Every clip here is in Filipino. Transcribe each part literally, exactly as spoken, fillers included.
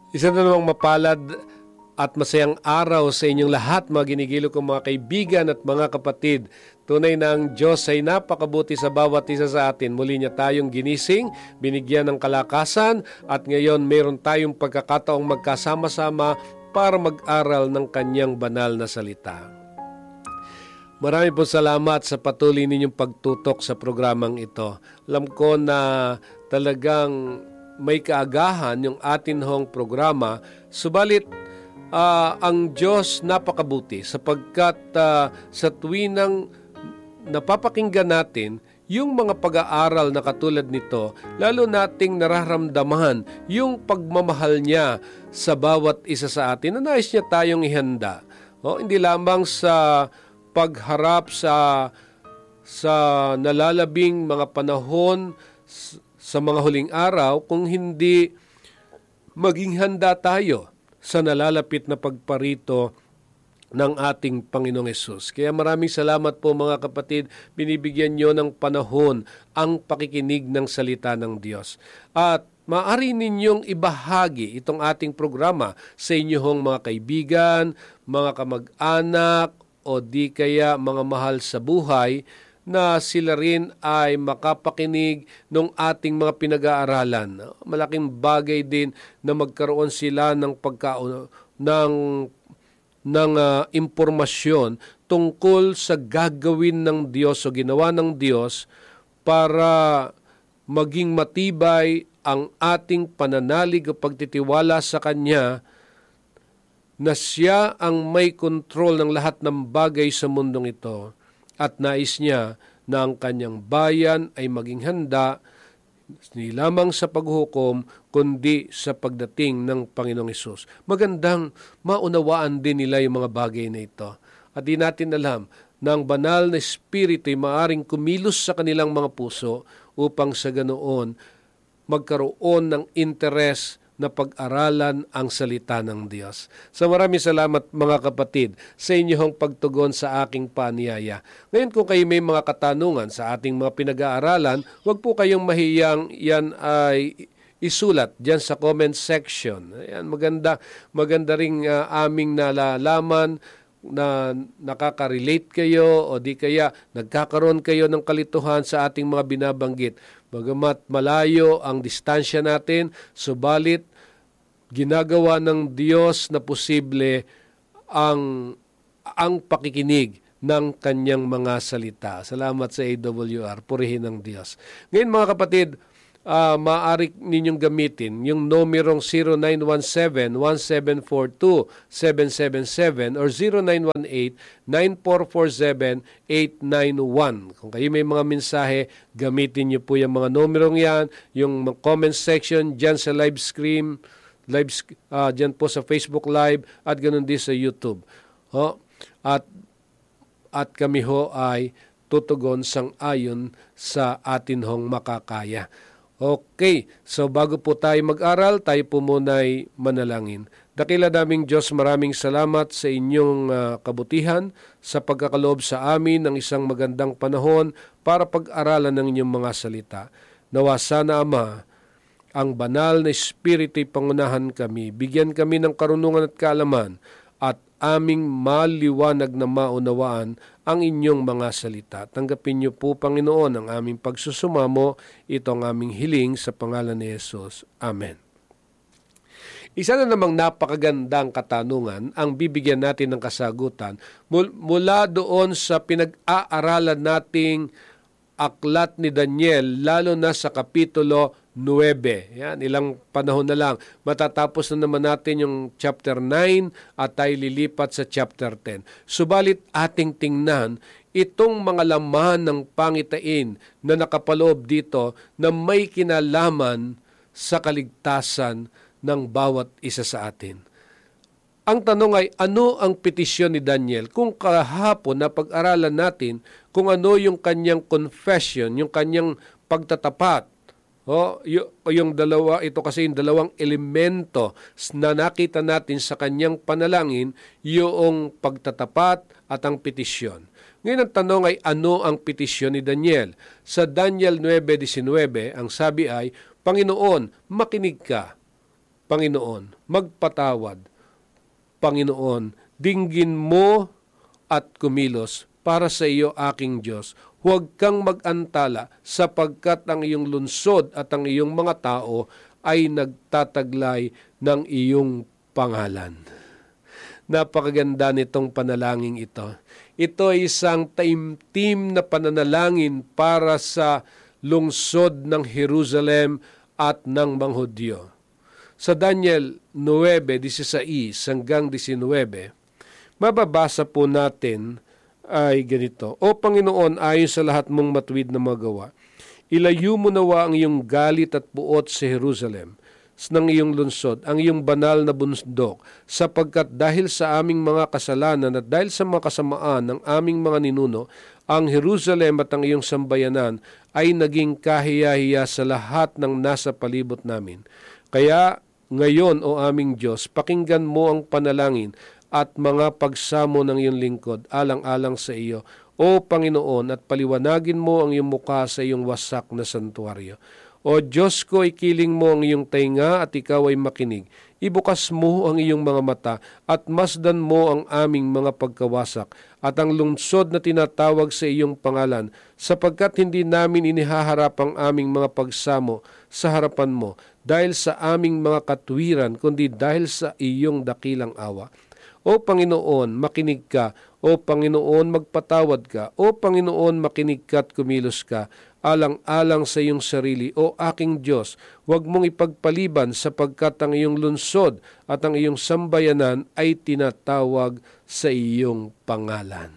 Isa na namang mapalad at masayang araw sa inyong lahat, mga ginigilo kong mga kaibigan at mga kapatid. Tunay na ang Diyos ay napakabuti sa bawat isa sa atin. Muli niya tayong ginising, binigyan ng kalakasan, at ngayon meron tayong pagkakataong magkasama-sama para mag-aral ng kanyang banal na salita. Marami po salamat sa patuloy ninyong pagtutok sa programang ito. Alam ko na talagang may kaagahan yung atin hong programa, subalit uh, ang Diyos napakabuti sapagkat uh, sa tuwinang napapakinggan natin yung mga pag-aaral na katulad nito, lalo nating nararamdaman yung pagmamahal niya sa bawat isa sa atin na nais niya tayong ihanda. O, hindi lamang sa pagharap sa sa nalalabing mga panahon sa mga huling araw, kung hindi maging handa tayo sa nalalapit na pagparito ng ating Panginoong Hesus. Kaya maraming salamat po mga kapatid, binibigyan nyo ng panahon ang pakikinig ng salita ng Diyos. At maaari ninyong ibahagi itong ating programa sa inyong mga kaibigan, mga kamag-anak, o di kaya mga mahal sa buhay, na sila rin ay makapakinig ng ating mga pinag-aaralan. Malaking bagay din na magkaroon sila ng pagka ng ng uh, impormasyon tungkol sa gagawin ng Diyos o ginawa ng Diyos para maging matibay ang ating pananalig o pagtitiwala sa Kanya, na Siya ang may kontrol ng lahat ng bagay sa mundong ito. At nais niya na ang kanyang bayan ay maging handa hindi lamang sa paghukom, kundi sa pagdating ng Panginoong Hesus. Magandang maunawaan din nila yung mga bagay na ito. At di natin alam na ang banal na Espiritu ay maaring kumilos sa kanilang mga puso upang sa ganoon magkaroon ng interes na pag-aralan ang salita ng Diyos. So maraming salamat mga kapatid sa inyong pagtugon sa aking paanyaya. Ngayon kung kayo may mga katanungan sa ating mga pinag-aaralan, huwag po kayong mahiyang yan ay isulat dyan sa comment section. Ayan, maganda, maganda rin uh, aming nalalaman na nakaka-relate kayo o di kaya nagkakaroon kayo ng kalituhan sa ating mga binabanggit. Bagamat malayo ang distansya natin, subalit ginagawa ng Diyos na posible ang ang pakikinig ng kanyang mga salita. Salamat sa A W R. Purihin ng Diyos. Ngayon mga kapatid, uh, maaari ninyong gamitin yung numerong zero nine one seven, one seven four two, seven seven seven or zero nine one eight, nine four four seven, eight nine one. Kung kayo may mga mensahe, gamitin niyo po yung mga numerong yan, yung comment section dyan sa live stream, live uh, dyan po sa Facebook Live at ganoon din sa YouTube. Ho? At, at kami ho ay tutugon sang-ayon sa atin hong makakaya. Okay, so bago po tayo mag-aral, tayo po muna ay manalangin. Dakila daming Diyos, maraming salamat sa inyong uh, kabutihan sa pagkakaloob sa amin ng isang magandang panahon para pag-aralan ng inyong mga salita. Nawa sana, Ama, ang banal na Espiritu ay pangunahan kami, bigyan kami ng karunungan at kaalaman at aming maliwanag na maunawaan ang inyong mga salita. Tanggapin niyo po, Panginoon, ang aming pagsusumamo. Ito ang aming hiling sa pangalan ni Jesus. Amen. Isa na namang napakagandang katanungan ang bibigyan natin ng kasagutan mula doon sa pinag-aaralan nating aklat ni Daniel, lalo na sa kapitulo nine. Yan, ilang panahon na lang. Matatapos na naman natin yung chapter nine at tayo lilipat sa chapter ten. Subalit ating tingnan itong mga laman ng pangitain na nakapaloob dito na may kinalaman sa kaligtasan ng bawat isa sa atin. Ang tanong ay, ano ang petisyon ni Daniel? Kung kahapon na pag-aralan natin kung ano yung kanyang confession, yung kanyang pagtatapat, o yung dalawa, ito kasi yung dalawang elemento na nakita natin sa kanyang panalangin, yung pagtatapat at ang petisyon. Ngayon ang tanong ay, ano ang petisyon ni Daniel? Sa Daniel nine nineteen, ang sabi ay, Panginoon, makinig ka. Panginoon, magpatawad. Panginoon, dinggin mo at kumilos para sa iyo aking Diyos. Huwag kang mag-antala sapagkat ang iyong lungsod at ang iyong mga tao ay nagtataglay ng iyong pangalan. Napakaganda nitong panalangin ito. Ito ay isang taimtim na pananalangin para sa lungsod ng Jerusalem at ng mga Hudyo. Sa Daniel nine, sixteen hanggang nineteen, mababasa po natin ay ganito, O Panginoon, ayon sa lahat mong matuwid na magawa, ilayo mo nawa ang iyong galit at puot sa Jerusalem, ng iyong lungsod, ang iyong banal na bundok, sapagkat dahil sa aming mga kasalanan at dahil sa mga kasamaan ng aming mga ninuno, ang Jerusalem at ang iyong sambayanan ay naging kahiya-hiya sa lahat ng nasa palibot namin. Kaya ngayon, O aming Diyos, pakinggan mo ang panalangin at mga pagsamo ng iyong lingkod, alang-alang sa iyo, O Panginoon, at paliwanagin mo ang iyong mukha sa iyong wasak na santuaryo. O Diyos ko, ikiling mo ang iyong tainga at ikaw ay makinig. Ibukas mo ang iyong mga mata at masdan mo ang aming mga pagkawasak at ang lungsod na tinatawag sa iyong pangalan, sapagkat hindi namin inihaharap ang aming mga pagsamo sa harapan mo dahil sa aming mga katwiran, kundi dahil sa iyong dakilang awa. O Panginoon, makinig ka. O Panginoon, magpatawad ka. O Panginoon, makinig ka at kumilos ka. Alang-alang sa iyong sarili, O aking Diyos, huwag mong ipagpaliban sapagkat ang iyong lungsod at ang iyong sambayanan ay tinatawag sa iyong pangalan.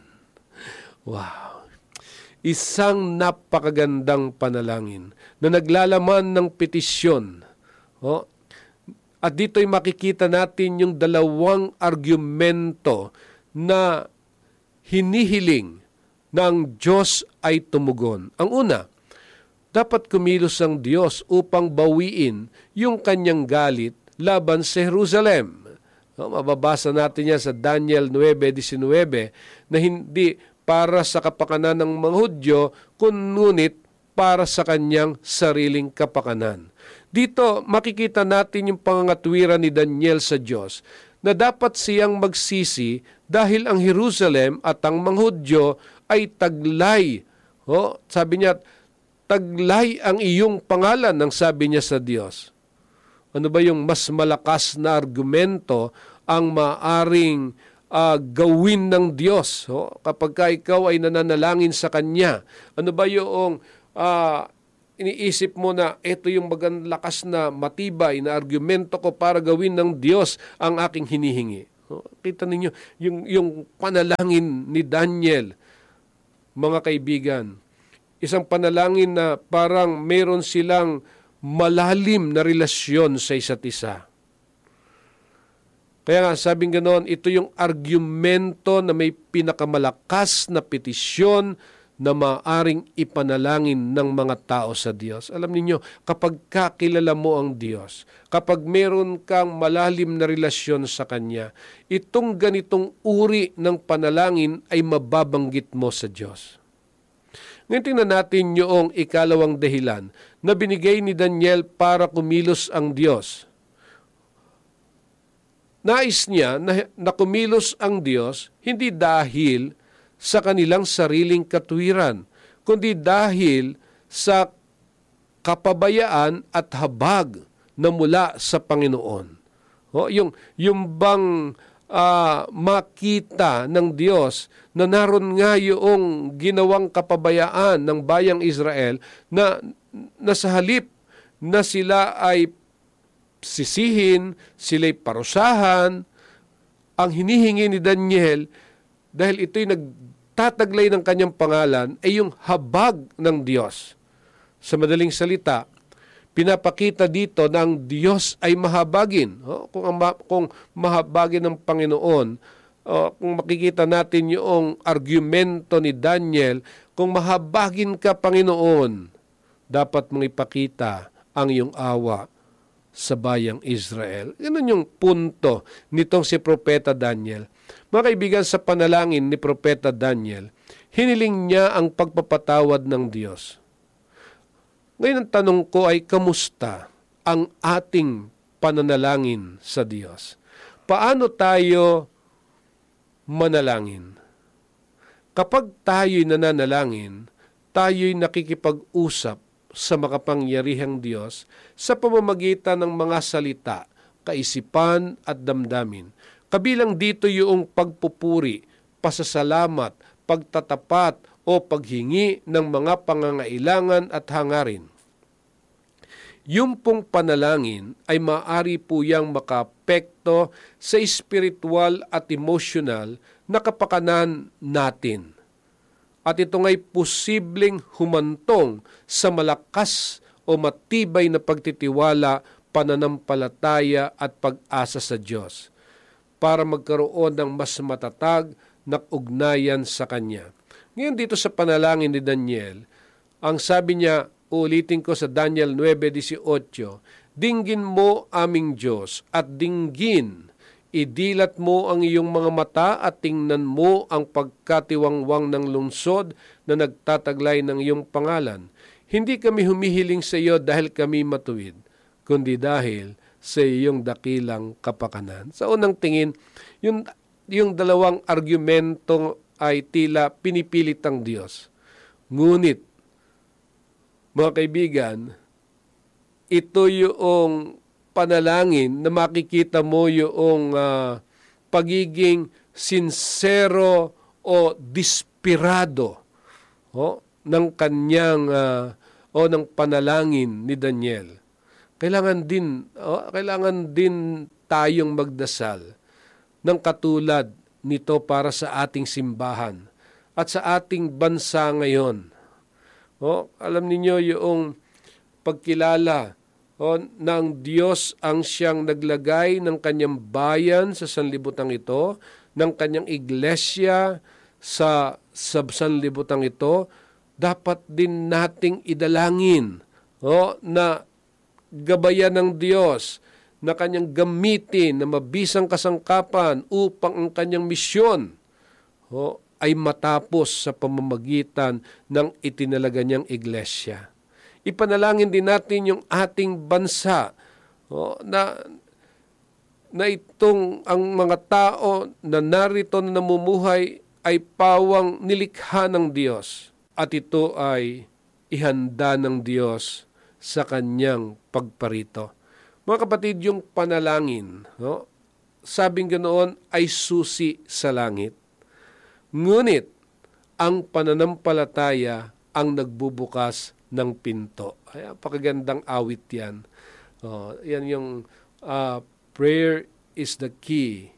Wow! Isang napakagandang panalangin na naglalaman ng petisyon. O, at dito'y makikita natin yung dalawang argumento na hinihiling ng Diyos ay tumugon. Ang una, dapat kumilos ang Diyos upang bawiin yung kanyang galit laban sa Jerusalem. O, mababasa natin yan sa Daniel nine nineteen na hindi para sa kapakanan ng mga Hudyo, kununit para sa kanyang sariling kapakanan. Dito makikita natin yung pangangatwiran ni Daniel sa Diyos na dapat siyang magsisi dahil ang Jerusalem at ang mga Hudyo ay taglay. O, sabi niya, taglay ang iyong pangalan, ang sabi niya sa Diyos. Ano ba yung mas malakas na argumento ang maaring uh, gawin ng Diyos o, kapag ka ikaw ay nananalangin sa Kanya? Ano ba yung uh, iniisip mo na ito yung magandang lakas na matibay na argumento ko para gawin ng Diyos ang aking hinihingi? O, kita ninyo yung, yung panalangin ni Daniel, mga kaibigan. Isang panalangin na parang meron silang malalim na relasyon sa isa't isa. Kaya nga, sabing ganoon, ito yung argumento na may pinakamalakas na petisyon na maaring ipanalangin ng mga tao sa Diyos. Alam niyo, kapag kakilala mo ang Diyos, kapag meron kang malalim na relasyon sa Kanya, itong ganitong uri ng panalangin ay mababanggit mo sa Diyos. Ngayon tingnan natin yung ikalawang dahilan na binigay ni Daniel para kumilos ang Diyos. Nais niya na, na kumilos ang Diyos hindi dahil sa kanilang sariling katwiran, kundi dahil sa kapabayaan at habag na mula sa Panginoon. O, yung, yung bang uh, makita ng Diyos na naroon nga yung ginawang kapabayaan ng bayang Israel na, na sa halip na sila ay sisihin, sila'y parusahan, ang hinihingi ni Daniel dahil ito'y nagtataglay ng kanyang pangalan ay yung habag ng Diyos. Sa madaling salita, pinapakita dito na ang Diyos ay mahabagin. O, kung, kung mahabagin ng Panginoon, o, kung makikita natin yung argumento ni Daniel, kung mahabagin ka, Panginoon, dapat mong ipakita ang iyong awa sa bayang Israel. Ganun yung punto nitong si Propeta Daniel. Mga kaibigan, sa panalangin ni Propeta Daniel, hiniling niya ang pagpapatawad ng Diyos. Ngayon ang tanong ko ay, kamusta ang ating pananalangin sa Diyos. Paano tayo manalangin? Kapag tayo'y nananalangin, tayo'y nakikipag-usap sa makapangyarihang Diyos sa pamamagitan ng mga salita, kaisipan at damdamin. Kabilang dito yung pagpupuri, pasasalamat, pagtatapat o paghingi ng mga pangangailangan at hangarin. Yung pong panalangin ay maaari po yang makaapekto sa spiritual at emotional na kapakanan natin. At ito nga'y posibleng humantong sa malakas o matibay na pagtitiwala, pananampalataya at pag-asa sa Diyos para magkaroon ng mas matatag na ugnayan sa Kanya. Ngayon dito sa panalangin ni Daniel, ang sabi niya, ulitin ko sa Daniel nine eighteen, dinggin mo aming Diyos at dinggin, idilat mo ang iyong mga mata at tingnan mo ang pagkatiwangwang ng lungsod na nagtataglay ng iyong pangalan. Hindi kami humihiling sa iyo dahil kami matuwid, kundi dahil sa iyong dakilang kapakanan. Sa unang tingin, yung, yung dalawang argumento ay tila pinipilit ang Diyos. Ngunit, mga kaibigan, ito yung panalangin na makikita mo yung uh, pagiging sincero o desperado oh, ng kanyang uh, o ng panalangin ni Daniel. Kailangan din oh, kailangan din tayong magdasal ng katulad nito para sa ating simbahan at sa ating bansa ngayon. Oh, alam niyo yung pagkilala o, ng Diyos ang siyang naglagay ng kanyang bayan sa sanlibutan ito, ng kanyang iglesia sa, sa sanlibutan ito, dapat din nating idalangin o, na gabayan ng Diyos, na kanyang gamitin na mabisang kasangkapan upang ang kanyang misyon o, ay matapos sa pamamagitan ng itinalaga niyang iglesia. Ipanalangin din natin yung ating bansa oh, na, na itong ang mga tao na narito na namumuhay ay pawang nilikha ng Diyos at ito ay ihanda ng Diyos sa kanyang pagparito. Mga kapatid, yung panalangin, oh, sabing ganoon ay susi sa langit. Ngunit ang pananampalataya ang nagbubukas ng pinto. Ay, pakagandang awit yan. Oh, yan yung uh, prayer is the key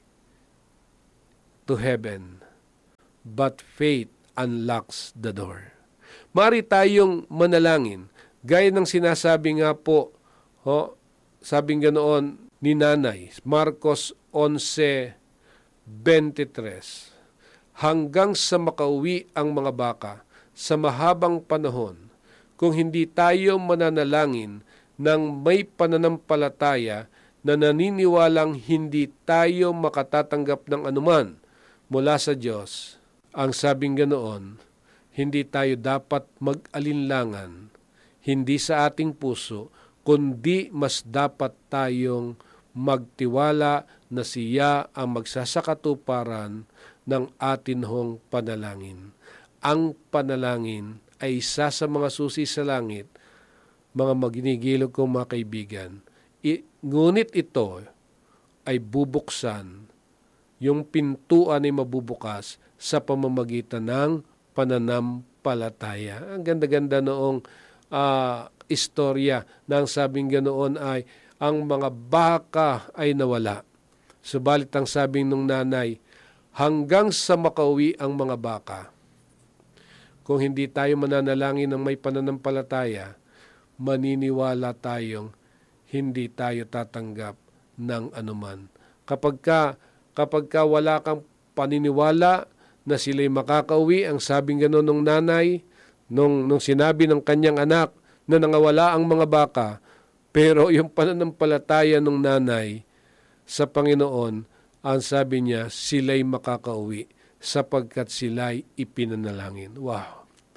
to heaven, but faith unlocks the door. Mari tayong manalangin. Gaya ng sinasabi nga po, oh, sabing ganoon ni Nanay, Marcos eleven twenty-three, hanggang sa makauwi ang mga baka sa mahabang panahon, kung hindi tayo mananalangin ng may pananampalataya na naniniwalang hindi tayo makatatanggap ng anuman mula sa Diyos, ang sabing ganoon, hindi tayo dapat mag-alinlangan, hindi sa ating puso, kundi mas dapat tayong magtiwala na siya ang magsasakatuparan ng atin hong panalangin. Ang panalangin ay isa sa mga susi sa langit, mga maginigilog kong mga kaibigan. I, ngunit ito ay bubuksan, yung pintuan ay mabubukas sa pamamagitan ng pananampalataya. Ang ganda-ganda noong uh, istorya nang sabing ganoon ay ang mga baka ay nawala. Subalit ang sabing nung nanay, hanggang sa makauwi ang mga baka. Kung hindi tayo mananalangin ng may pananampalataya, maniniwala tayong hindi tayo tatanggap ng anuman. Kapag ka, kapag ka wala kang paniniwala na sila'y makakauwi, ang sabing gano'n ng nanay, nung, nung sinabi ng kanyang anak na nangawala ang mga baka, pero yung pananampalataya ng nanay sa Panginoon, ang sabi niya, sila'y makakauwi sapagkat sila'y ipinanalangin. Wow!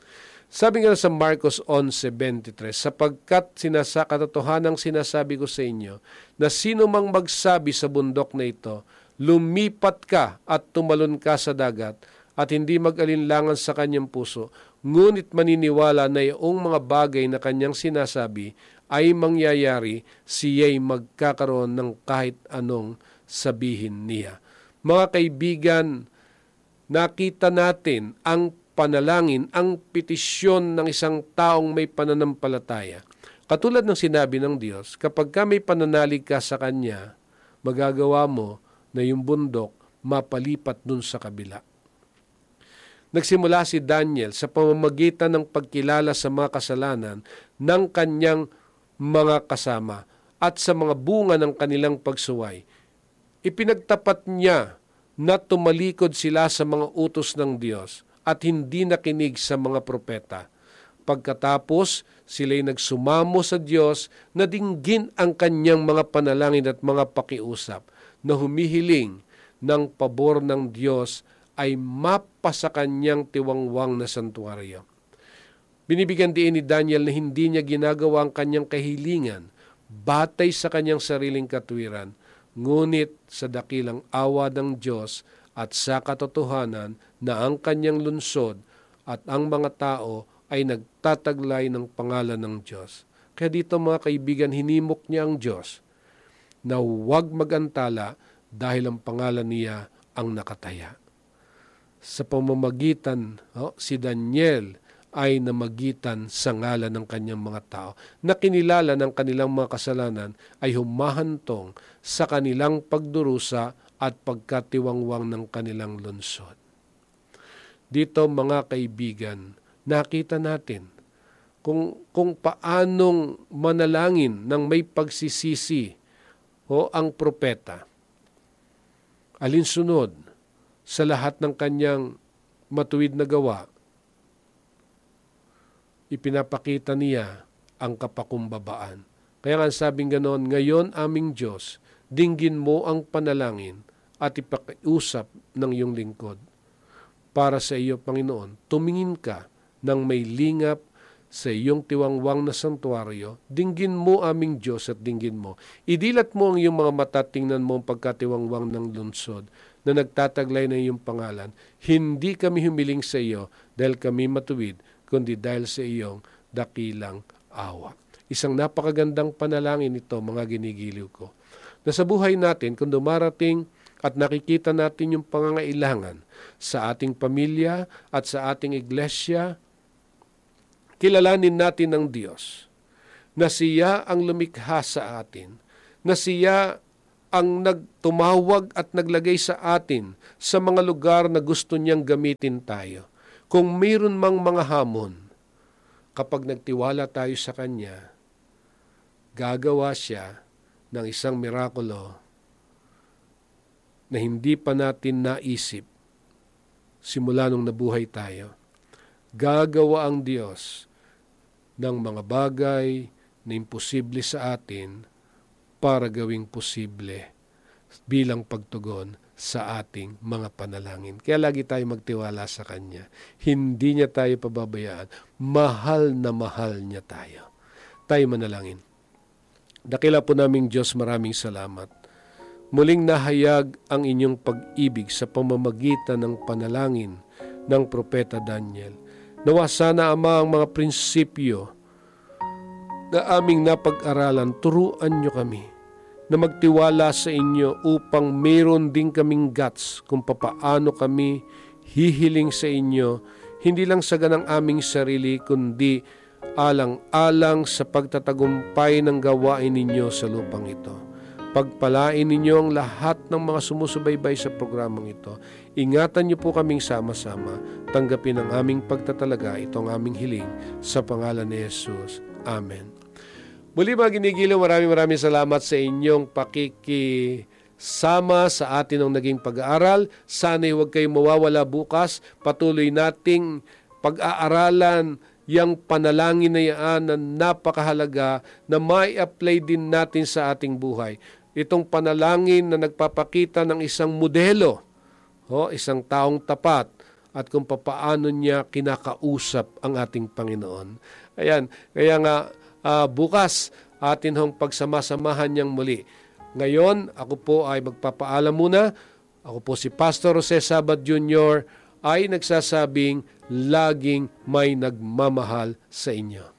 Sabi nga sa Marcos eleven twenty-three, sapagkat sinasa, katotohanang sinasabi ko sa inyo, na sino mang magsabi sa bundok na ito, lumipat ka at tumalon ka sa dagat, at hindi mag-alinlangan sa kanyang puso, ngunit maniniwala na iyong mga bagay na kanyang sinasabi ay mangyayari, siya'y magkakaroon ng kahit anong sabihin niya. Mga kaibigan, nakita natin ang panalangin, ang petisyon ng isang taong may pananampalataya. Katulad ng sinabi ng Diyos, kapag ka may pananalig ka sa Kanya, magagawa mo na yung bundok mapalipat dun sa kabila. Nagsimula si Daniel sa pamamagitan ng pagkilala sa mga kasalanan ng kanyang mga kasama at sa mga bunga ng kanilang pagsuway. Ipinagtapat niya na tumalikod sila sa mga utos ng Diyos at hindi nakinig sa mga propeta. Pagkatapos, sila'y nagsumamo sa Diyos na dinggin ang kanyang mga panalangin at mga pakiusap na humihiling ng pabor ng Diyos ay mapa sa kanyang tiwangwang na santuaryo. Binibigyan din ni Daniel na hindi niya ginagawa ang kanyang kahilingan batay sa kanyang sariling katwiran, ngunit sa dakilang awa ng Diyos at sa katotohanan na ang kanyang lunsod at ang mga tao ay nagtataglay ng pangalan ng Diyos. Kaya dito mga kaibigan, hinimok niya ang Diyos na huwag magantala dahil ang pangalan niya ang nakataya. Sa pamamagitan, oh, si Daniel ay namagitan sa ngalan ng kanyang mga tao na kinilala ng kanilang mga kasalanan ay humahantong sa kanilang pagdurusa at pagkatiwangwang ng kanilang lunsod. Dito mga kaibigan, nakita natin kung, kung paanong manalangin ng may pagsisisi o ang propeta. Alinsunod sa lahat ng kanyang matuwid na gawa, ipinapakita niya ang kapakumbabaan. Kaya nga sabing ganon, ngayon aming Diyos, dinggin mo ang panalangin at ipakiusap ng iyong lingkod. Para sa iyo, Panginoon, tumingin ka ng may lingap sa iyong tiwangwang na santuaryo, dinggin mo aming Diyos at dinggin mo. Idilat mo ang iyong mga mata, tingnan mo ang pagkatiwangwang ng lunsod na nagtataglay ng iyong pangalan. Hindi kami humiling sa iyo dahil kami matuwid, kundi dahil sa iyong dakilang awa. Isang napakagandang panalangin ito, mga ginigiliw ko. Na sa buhay natin, kung dumarating at nakikita natin yung pangangailangan sa ating pamilya at sa ating iglesia, kilalanin natin ng Diyos na siya ang lumikha sa atin, na siya ang nagtumawag at naglagay sa atin sa mga lugar na gusto niyang gamitin tayo. Kung mayroon mang mga hamon, kapag nagtiwala tayo sa Kanya, gagawa siya ng isang mirakulo na hindi pa natin naisip simula nung nabuhay tayo. Gagawa ang Diyos ng mga bagay na imposible sa atin para gawing posible bilang pagtugon sa ating mga panalangin. Kaya lagi tayo magtiwala sa Kanya. Hindi niya tayo pababayaan. Mahal na mahal niya tayo. Tayo manalangin. Dakila po naming Diyos, maraming salamat. Muling nahayag ang inyong pag-ibig sa pamamagitan ng panalangin ng Propeta Daniel. Nawa sana, Ama, ang mga prinsipyo na aming napag-aralan, turuan niyo kami na magtiwala sa inyo upang meron din kaming guts kung papaano kami hihiling sa inyo, hindi lang sa ganang aming sarili, kundi alang-alang sa pagtatagumpay ng gawain ninyo sa lupang ito. Pagpalain ninyo ang lahat ng mga sumusubaybay sa programang ito. Ingatan niyo po kaming sama-sama. Tanggapin ang aming pagtatalaga, itong aming hiling sa pangalan ni Jesus. Amen. Muli mga ginigilaw, maraming maraming salamat sa inyong pakikisama sa atin ng naging pag-aaral. Sana'y huwag kayong mawawala bukas. Patuloy nating pag-aaralan yang panalangin na yan na napakahalaga na mai-apply din natin sa ating buhay. Itong panalangin na nagpapakita ng isang modelo, o isang taong tapat at kung papaano niya kinakausap ang ating Panginoon. Ayan, kaya nga uh, bukas atin hong pagsamasamahan niyang muli. Ngayon, ako po ay magpapaalam muna. Ako po si Pastor Jose Sabat Junior ay nagsasabing laging may nagmamahal sa inyo.